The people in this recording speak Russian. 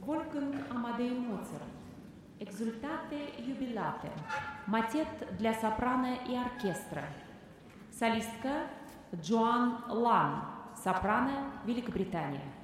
Wolfgang Amadeus Mozart. Exultate Jubilate. Матет для сопрано и оркестра. Солистка Джоан Лан, сопрано, Великобритания.